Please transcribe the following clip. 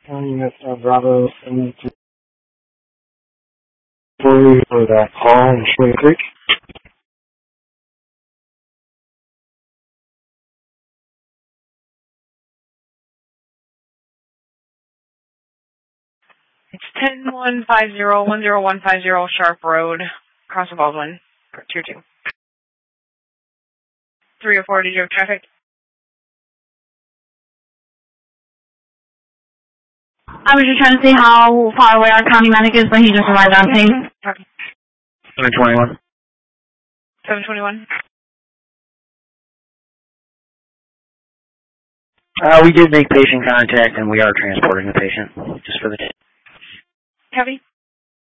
Yes, Bravo, and for that call in Spring Creek. It's 10-150-10150 Sharp Road, across the Baldwin, Tier 2. 304, did you have traffic? I was just trying to see how far away our county medic is, but he just arrived on scene. 721. 721. We did make patient contact, and we are transporting the patient, just for the... Copy.